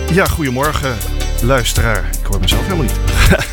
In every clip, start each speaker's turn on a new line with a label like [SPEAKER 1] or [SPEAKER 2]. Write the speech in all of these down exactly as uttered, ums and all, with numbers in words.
[SPEAKER 1] Ja, goedemorgen luisteraar. Ik hoor mezelf helemaal niet.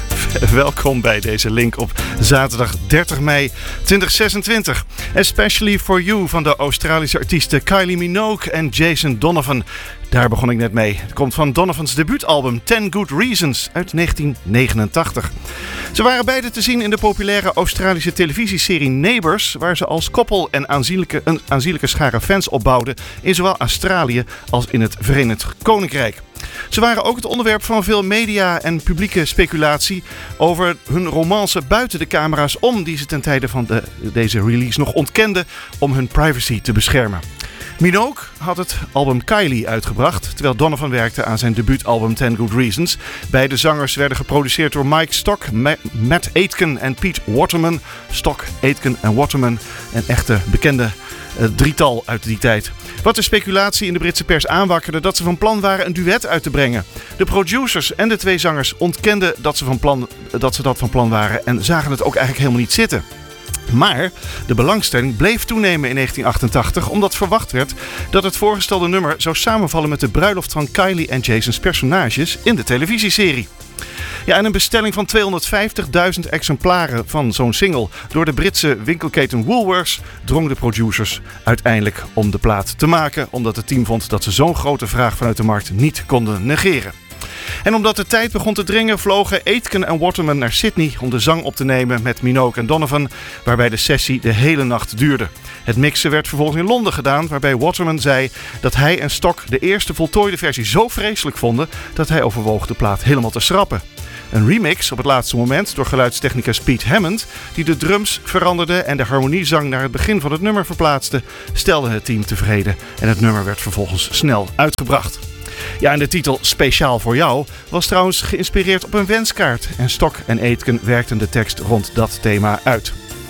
[SPEAKER 1] Welkom bij deze link op zaterdag dertig mei tweeduizend zesentwintig. Especially for You van de Australische artiesten Kylie Minogue en Jason Donovan. Daar begon ik net mee. Het komt van Donovans debuutalbum ten Good Reasons uit negentien negenentachtig. Ze waren beide te zien in de populaire Australische televisieserie Neighbours, waar ze als koppel en aanzienlijke, een aanzienlijke schare fans opbouwden in zowel Australië als in het Verenigd Koninkrijk. Ze waren ook het onderwerp van veel media en publieke speculatie over hun romance buiten de camera's om, die ze ten tijde van de, deze release nog ontkenden om hun privacy te beschermen. Minogue had het album Kylie uitgebracht, terwijl Donovan werkte aan zijn debuutalbum ten Good Reasons. Beide zangers werden geproduceerd door Mike Stock, Ma- Matt Aitken en Pete Waterman. Stock, Aitken en Waterman, een echte bekende uh, drietal uit die tijd. Wat de speculatie in de Britse pers aanwakkerde dat ze van plan waren een duet uit te brengen. De producers en de twee zangers ontkenden dat ze, van plan, dat, ze dat van plan waren en zagen het ook eigenlijk helemaal niet zitten. Maar de belangstelling bleef toenemen in negentien achtentachtig omdat verwacht werd dat het voorgestelde nummer zou samenvallen met de bruiloft van Kylie en Jason's personages in de televisieserie. Ja, en een bestelling van tweehonderdvijftigduizend exemplaren van zo'n single door de Britse winkelketen Woolworths drong de producers uiteindelijk om de plaat te maken, omdat het team vond dat ze zo'n grote vraag vanuit de markt niet konden negeren. En omdat de tijd begon te dringen, vlogen Aitken en Waterman naar Sydney om de zang op te nemen met Minogue en Donovan, waarbij de sessie de hele nacht duurde. Het mixen werd vervolgens in Londen gedaan, waarbij Waterman zei dat hij en Stock de eerste voltooide versie zo vreselijk vonden dat hij overwoog de plaat helemaal te schrappen. Een remix op het laatste moment door geluidstechnicus Pete Hammond, die de drums veranderde en de harmoniezang naar het begin van het nummer verplaatste, stelde het team tevreden en het nummer werd vervolgens snel uitgebracht. Ja, en de titel Speciaal voor jou was trouwens geïnspireerd op een wenskaart en Stock en Aitken werkten de tekst rond dat thema uit.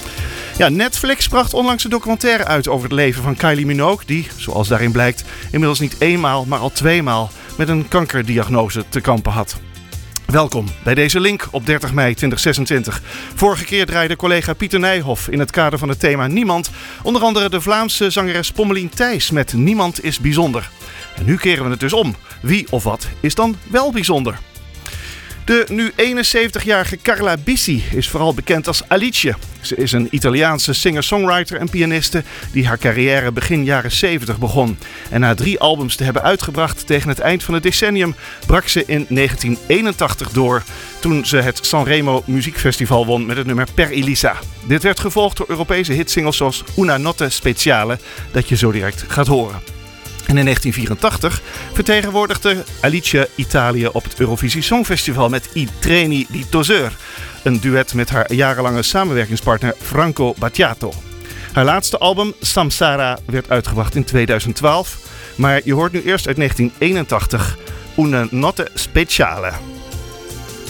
[SPEAKER 1] Ja, Netflix bracht onlangs een documentaire uit over het leven van Kylie Minogue, die, zoals daarin blijkt, inmiddels niet eenmaal, maar al tweemaal met een kankerdiagnose te kampen had. Welkom bij deze link op dertig mei tweeduizend zesentwintig. Vorige keer draaide collega Pieter Nijhoff in het kader van het thema Niemand onder andere de Vlaamse zangeres Pommelien Thijs met Niemand is bijzonder. En nu keren we het dus om. Wie of wat is dan wel bijzonder? De nu eenenzeventigjarige Carla Bissi is vooral bekend als Alice. Ze is een Italiaanse singer-songwriter en pianiste die haar carrière begin jaren zeventig begon. En na drie albums te hebben uitgebracht tegen het eind van het decennium brak ze in negentien eenentachtig door toen ze het Sanremo Muziekfestival won met het nummer Per Elisa. Dit werd gevolgd door Europese hitsingles zoals Una Notte Speciale, dat je zo direct gaat horen. En in negentien vierentachtig vertegenwoordigde Alice Italië op het Eurovisie Songfestival met I Treni di Toseur, een duet met haar jarenlange samenwerkingspartner Franco Battiato. Haar laatste album, Samsara, werd uitgebracht in tweeduizend twaalf, maar je hoort nu eerst uit negentien eenentachtig Una Notte Speciale.